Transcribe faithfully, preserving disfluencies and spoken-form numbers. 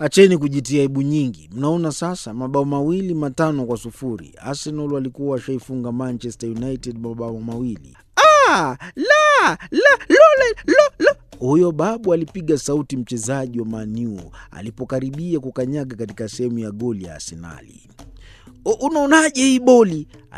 Acheni kujitia aibu nyingi. Mnaona sasa mabao mawili matano kwa sufuri. Arsenal walikuwa washaifunga Manchester United mabao mawili. Ah, la, la, lole, lo, lo. Huyo babu alipiga sauti mchezaji wa Man U alipokaribia kukanyaga katika sehemu ya goli ya Arsenali. Unaonaje hii boli?